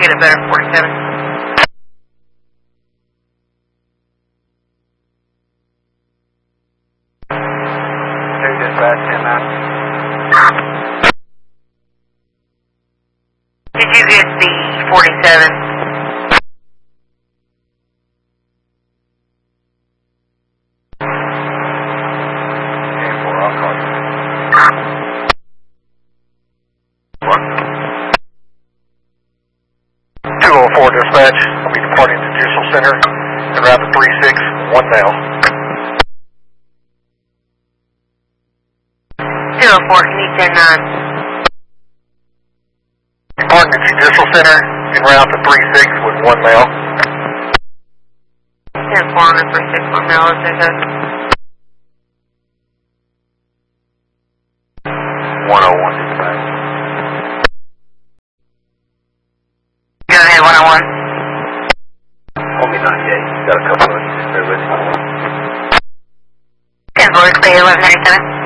get it better, 47. Dispatch 10-9. Did you get the 47? I'll call you. What? 204 dispatch. I'll be departing to Judicial Center and route to 36, 1 male. 204, can you 10-9? Departing to Judicial Center and route to 36 with 1 male. 10-4 on the 36, 1 male, is it good? 101 dispatch. Go ahead, 101. Only 98. Got a couple of you there with you. 10-4, clear, 1197.